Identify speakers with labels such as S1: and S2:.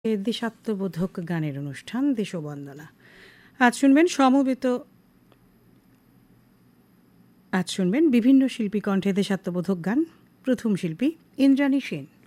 S1: দেশাত্মবোধক গানের অনুষ্ঠান দেশবন্দনা। আজ শুনবেন বিভিন্ন শিল্পী কণ্ঠে দেশাত্মবোধক গান। প্রথম শিল্পী ইন্দ্রাণী সেন।